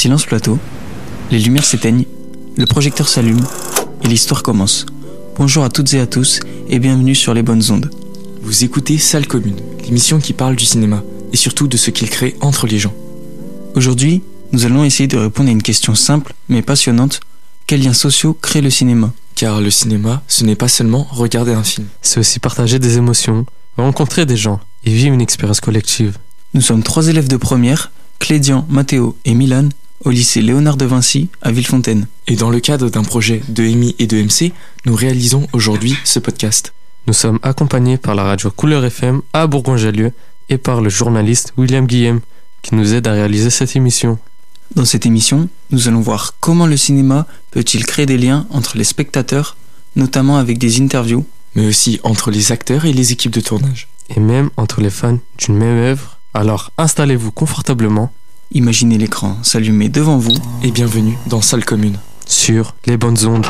Silence plateau, les lumières s'éteignent, le projecteur s'allume et l'histoire commence. Bonjour à toutes et à tous et bienvenue sur les bonnes ondes. Vous écoutez Salle Commune, l'émission qui parle du cinéma et surtout de ce qu'il crée entre les gens. Aujourd'hui, nous allons essayer de répondre à une question simple mais passionnante. Quels liens sociaux crée le cinéma ? Car le cinéma, ce n'est pas seulement regarder un film. C'est aussi partager des émotions, rencontrer des gens et vivre une expérience collective. Nous sommes 3 élèves de première, Clédian, Mathéo et Milan, au lycée Léonard de Vinci à Villefontaine. Et dans le cadre d'un projet de EMI et de MC, nous réalisons aujourd'hui ce podcast. Nous sommes accompagnés par la radio Couleur FM à Bourgoin-Jallieu et par le journaliste William Guillem qui nous aide à réaliser cette émission. Dans cette émission, nous allons voir comment le cinéma peut-il créer des liens entre les spectateurs, notamment avec des interviews, mais aussi entre les acteurs et les équipes de tournage. Et même entre les fans d'une même œuvre. Alors installez-vous confortablement, imaginez l'écran s'allumer devant vous et bienvenue dans Salle Commune sur les bonnes ondes.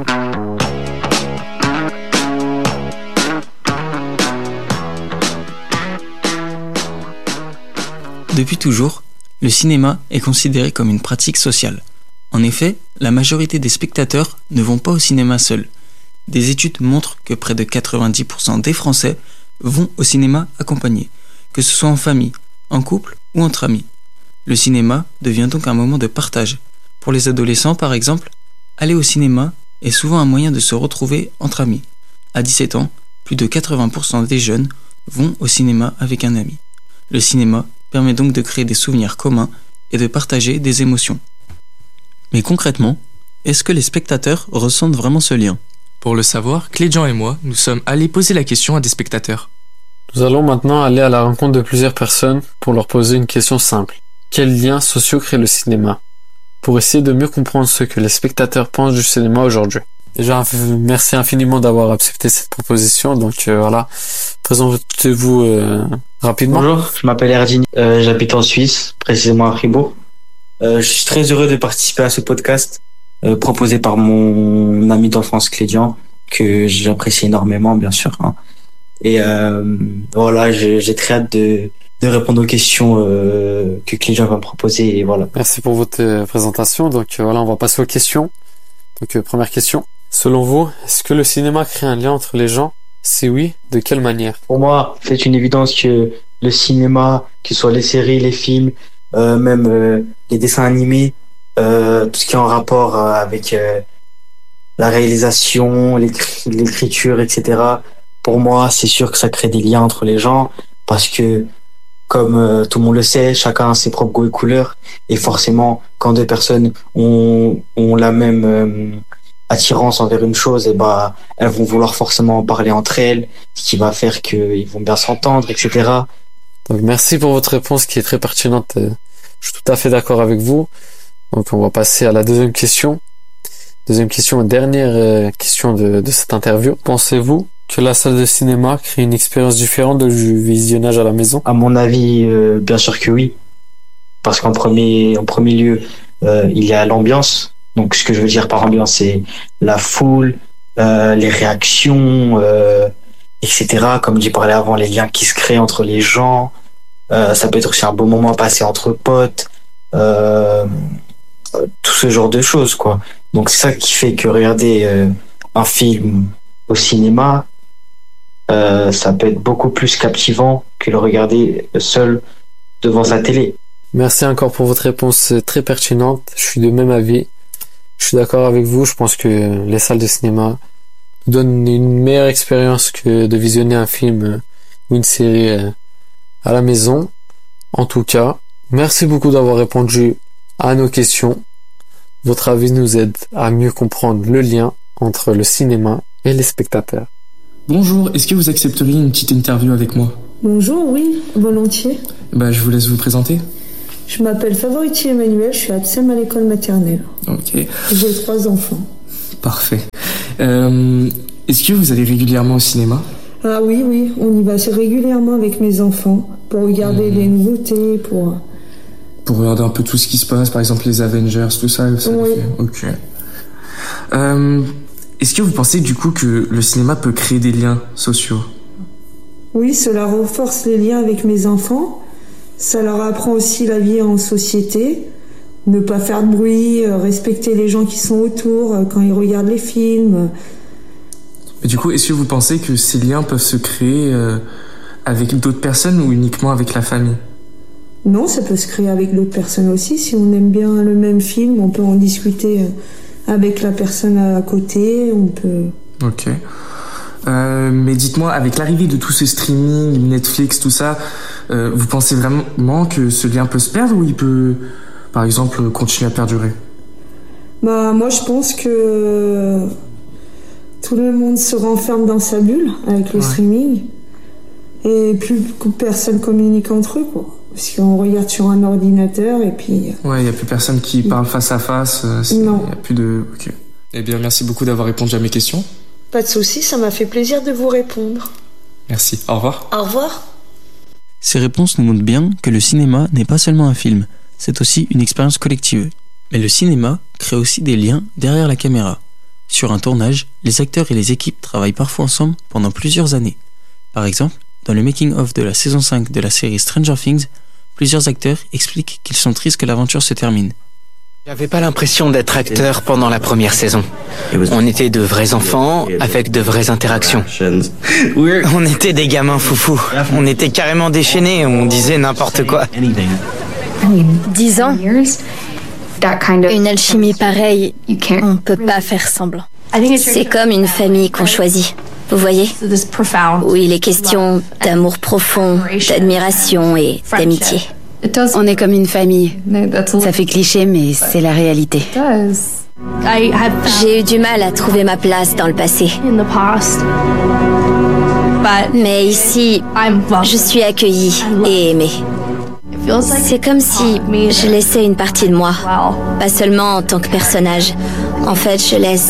Depuis toujours, le cinéma est considéré comme une pratique sociale. En effet, la majorité des spectateurs ne vont pas au cinéma seuls. Des études montrent que près de 90% des Français vont au cinéma accompagnés, que ce soit en famille, en couple ou entre amis. Le cinéma devient donc un moment de partage. Pour les adolescents par exemple, aller au cinéma est souvent un moyen de se retrouver entre amis. À 17 ans, plus de 80% des jeunes vont au cinéma avec un ami. Le cinéma permet donc de créer des souvenirs communs et de partager des émotions. Mais concrètement, est-ce que les spectateurs ressentent vraiment ce lien ? Pour le savoir, Clédian et moi, nous sommes allés poser la question à des spectateurs. Nous allons maintenant aller à la rencontre de plusieurs personnes pour leur poser une question simple. Quels liens sociaux crée le cinéma ? Pour essayer de mieux comprendre ce que les spectateurs pensent du cinéma aujourd'hui. Déjà, merci infiniment d'avoir accepté cette proposition. Donc voilà, présentez-vous rapidement. Bonjour, je m'appelle Erdine, j'habite en Suisse, précisément à Fribourg. Je suis très heureux de participer à ce podcast proposé par mon ami d'enfance Clédian, que j'apprécie énormément, bien sûr. Et voilà, j'ai très hâte de répondre aux questions que Clédian va me proposer. Et voilà. Merci pour votre présentation. Donc voilà, on va passer aux questions. Donc première question. Selon vous, est-ce que le cinéma crée un lien entre les gens ? Si oui, de quelle manière ? Pour moi, c'est une évidence que le cinéma, que ce soit les séries, les films, même les dessins animés, tout ce qui est en rapport avec la réalisation, l'écriture, etc. Pour moi, c'est sûr que ça crée des liens entre les gens parce que, comme tout le monde le sait, chacun a ses propres goûts et couleurs. Et forcément, quand deux personnes ont la même attirance envers une chose, et elles vont vouloir forcément en parler entre elles, ce qui va faire qu'ils vont bien s'entendre, etc. Donc, merci pour votre réponse qui est très pertinente. Je suis tout à fait d'accord avec vous. Donc, on va passer à la deuxième question. Deuxième question, dernière question de cette interview. Pensez-vous que la salle de cinéma crée une expérience différente du visionnage à la maison ? À mon avis, bien sûr que oui. Parce qu'en premier lieu, il y a l'ambiance. Donc, ce que je veux dire par ambiance, c'est la foule, les réactions, etc. Comme j'ai parlé avant, les liens qui se créent entre les gens. Ça peut être aussi un beau moment passé entre potes. Tout ce genre de choses, quoi. Donc, c'est ça qui fait que regarder un film au cinéma, ça peut être beaucoup plus captivant que le regarder seul devant sa télé. Merci encore pour votre réponse très pertinente. Je suis de même avis. Je suis d'accord avec vous. Je pense que les salles de cinéma donnent une meilleure expérience que de visionner un film ou une série à la maison. En tout cas, merci beaucoup d'avoir répondu à nos questions. Votre avis nous aide à mieux comprendre le lien entre le cinéma et les spectateurs. Bonjour, est-ce que vous accepteriez une petite interview avec moi ? Bonjour, oui, volontiers. Je vous laisse vous présenter. Je m'appelle Favoriti Emmanuel, je suis absente à l'école maternelle. Ok. J'ai 3 enfants. Parfait. Est-ce que vous allez régulièrement au cinéma ? Ah oui, on y va assez régulièrement avec mes enfants pour regarder les nouveautés, pour regarder un peu tout ce qui se passe, par exemple les Avengers, tout ça. Oui. Ok. Est-ce que vous pensez du coup que le cinéma peut créer des liens sociaux ? Oui, cela renforce les liens avec mes enfants. Ça leur apprend aussi la vie en société. ne pas faire de bruit, respecter les gens qui sont autour quand ils regardent les films. Et du coup, est-ce que vous pensez que ces liens peuvent se créer avec d'autres personnes ou uniquement avec la famille? Non, ça peut se créer avec d'autres personnes aussi. Si on aime bien le même film, on peut en discuter avec la personne à côté. On peut... Ok. Mais dites-moi, avec l'arrivée de tous ces streaming, Netflix, tout ça, vous pensez vraiment que ce lien peut se perdre ou il peut, par exemple, continuer à perdurer? Moi, je pense que tout le monde se renferme dans sa bulle avec le streaming et plus personne communique entre eux, quoi. Parce qu'on regarde sur un ordinateur et puis... Ouais, il n'y a plus personne qui parle face à face. Non. Il n'y a plus de... Ok. Eh bien, merci beaucoup d'avoir répondu à mes questions. Pas de souci, ça m'a fait plaisir de vous répondre. Merci. Au revoir. Au revoir. Ces réponses nous montrent bien que le cinéma n'est pas seulement un film, c'est aussi une expérience collective. Mais le cinéma crée aussi des liens derrière la caméra. Sur un tournage, les acteurs et les équipes travaillent parfois ensemble pendant plusieurs années. Par exemple, dans le making-of de la saison 5 de la série Stranger Things, plusieurs acteurs expliquent qu'ils sont tristes que l'aventure se termine. J'avais pas l'impression d'être acteur pendant la première saison. On était de vrais enfants avec de vraies interactions. On était des gamins foufous. On était carrément déchaînés, on disait n'importe quoi. 10 ans, une alchimie pareille, on peut pas faire semblant. C'est comme une famille qu'on choisit. Vous voyez? Où il est question d'amour profond, d'admiration et d'amitié. On est comme une famille. Ça fait cliché, mais c'est la réalité. J'ai eu du mal à trouver ma place dans le passé. Mais ici, je suis accueillie et aimée. C'est comme si je laissais une partie de moi, pas seulement en tant que personnage. En fait, je laisse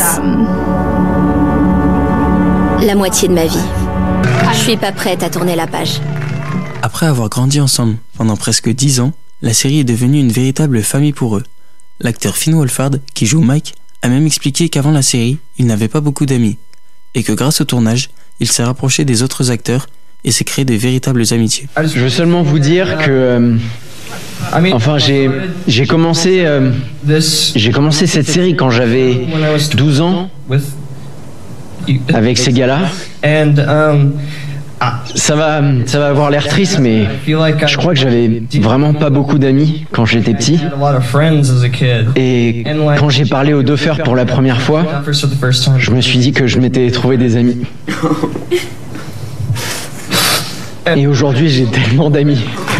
la moitié de ma vie. Je suis pas prête à tourner la page. Après avoir grandi ensemble pendant presque 10 ans, la série est devenue une véritable famille pour eux. L'acteur Finn Wolfhard, qui joue Mike, a même expliqué qu'avant la série, il n'avait pas beaucoup d'amis, et que grâce au tournage, il s'est rapproché des autres acteurs et s'est créé de véritables amitiés. Je veux seulement vous dire que... j'ai commencé cette série quand j'avais 12 ans, avec ces gars-là. Ça va avoir l'air triste, mais je crois que j'avais vraiment pas beaucoup d'amis quand j'étais petit. Et quand j'ai parlé aux Duffers pour la première fois, je me suis dit que je m'étais trouvé des amis. Et aujourd'hui, j'ai tellement d'amis.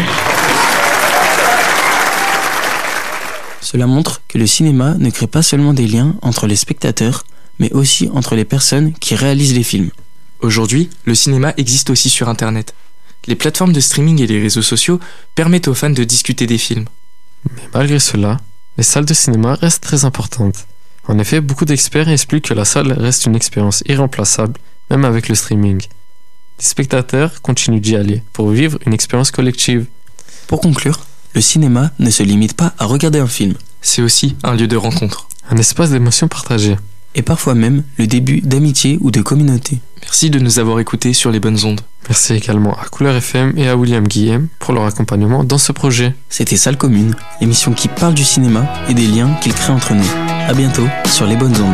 Cela montre que le cinéma ne crée pas seulement des liens entre les spectateurs, mais aussi entre les personnes qui réalisent les films. Aujourd'hui, le cinéma existe aussi sur Internet. Les plateformes de streaming et les réseaux sociaux permettent aux fans de discuter des films. Mais malgré cela, les salles de cinéma restent très importantes. En effet, beaucoup d'experts expliquent que la salle reste une expérience irremplaçable, même avec le streaming. Les spectateurs continuent d'y aller pour vivre une expérience collective. Pour conclure, le cinéma ne se limite pas à regarder un film. C'est aussi un lieu de rencontre. Un espace d'émotion partagée. Et parfois même le début d'amitié ou de communauté. Merci de nous avoir écoutés sur les bonnes ondes. Merci également à Couleur FM et à William Guillem pour leur accompagnement dans ce projet. C'était Salle Commune, l'émission qui parle du cinéma et des liens qu'il crée entre nous. À bientôt sur les bonnes ondes.